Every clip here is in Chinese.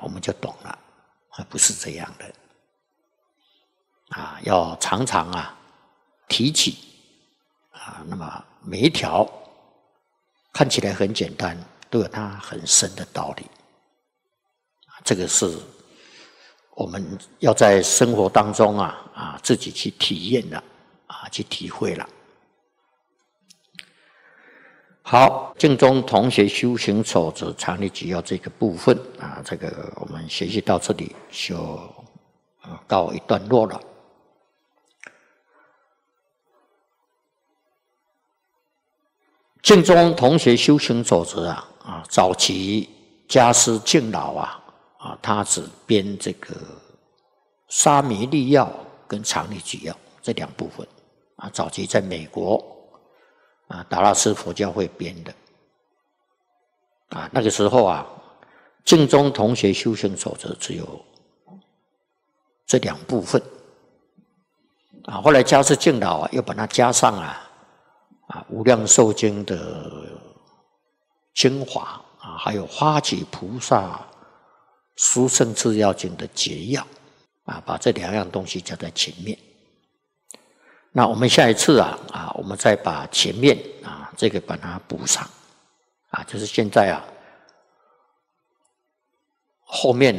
我们就懂了，不是这样的要常常提起那么每一条看起来很简单，都有它很深的道理。这个是我们要在生活当中自己去体验了去体会了。好，净宗同学修行守则常理纪要这个部分这个我们学习到这里就告一段落了。净宗同学修行守则早期家师净老他只编这个沙弥律要跟常理纪要这两部分早期在美国达拉斯佛教会编的那个时候净宗同学修行守则只有这两部分后来家师净老又把它加上无量寿经的精华还有花旗菩萨殊胜次要经的解要把这两样东西加在前面。那我们下一次我们再把前面这个把它补上就是现在后面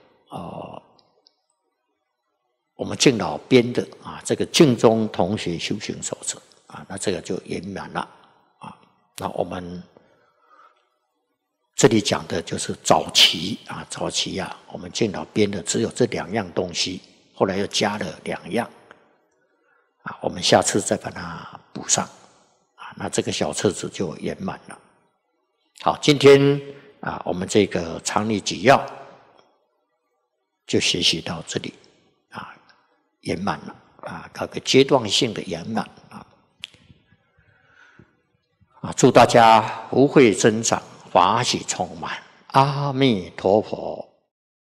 我们净老编的这个净宗同学修行手册那这个就圆满了那我们这里讲的就是早期我们净老编的只有这两样东西，后来又加了2样我们下次再把它补上那这个小册子就圆满了。好，今天我们这个常理纪要就学习到这里圆满了搞个阶段性的圆满祝大家福慧增长，法喜充满。阿弥陀佛。